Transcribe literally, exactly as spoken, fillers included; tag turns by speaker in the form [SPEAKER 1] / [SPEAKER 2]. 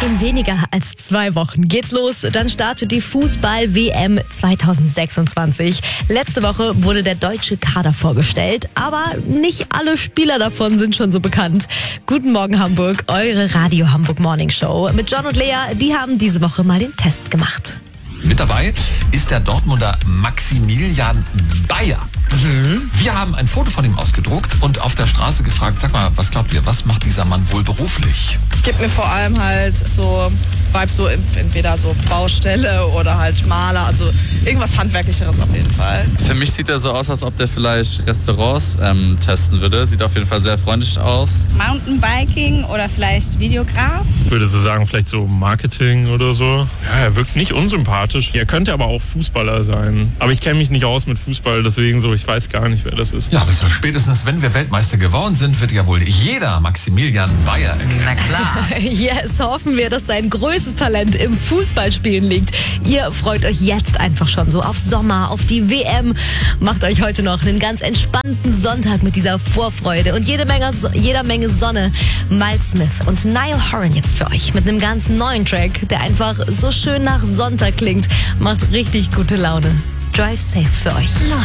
[SPEAKER 1] In weniger als zwei Wochen geht's los. Dann startet die Fußball-W M zwanzig sechsundzwanzig. Letzte Woche wurde der deutsche Kader vorgestellt, aber nicht alle Spieler davon sind schon so bekannt. Guten Morgen Hamburg, eure Radio Hamburg Morning Show. Mit John und Lea, die haben diese Woche mal den Test gemacht.
[SPEAKER 2] Mit dabei ist der Dortmunder Maximilian Bayer. Mhm. Wir haben ein Foto von ihm ausgedruckt und auf der Straße gefragt, sag mal, was glaubt ihr, was macht dieser Mann wohl beruflich?
[SPEAKER 3] Gibt mir vor allem halt so Vibes, so entweder so Baustelle oder halt Maler, also irgendwas Handwerklicheres auf jeden Fall.
[SPEAKER 4] Für mich sieht er so aus, als ob der vielleicht Restaurants ähm, testen würde. Sieht auf jeden Fall sehr freundlich aus.
[SPEAKER 5] Mountainbiking oder vielleicht Videograf?
[SPEAKER 6] Ich würde so sagen, vielleicht so Marketing oder so. Ja, er wirkt nicht unsympathisch. Er könnte aber auch Fußballer sein. Aber ich kenne mich nicht aus mit Fußball, deswegen so, ich weiß gar nicht, wer das ist.
[SPEAKER 2] Ja, aber so spätestens, wenn wir Weltmeister geworden sind, wird ja wohl jeder Maximilian Bayer erkennen.
[SPEAKER 7] Na klar.
[SPEAKER 1] Yes, hoffen wir, dass sein größtes Talent im Fußballspielen liegt. Ihr freut euch jetzt einfach schon so auf Sommer, auf die W M. Macht euch heute noch einen ganz entspannten Sonntag mit dieser Vorfreude und jede Menge, jeder Menge Sonne. Miles Smith und Niall Horan jetzt für euch mit einem ganz neuen Track, der einfach so schön nach Sonntag klingt. Macht richtig gute Laune. Drive safe für euch.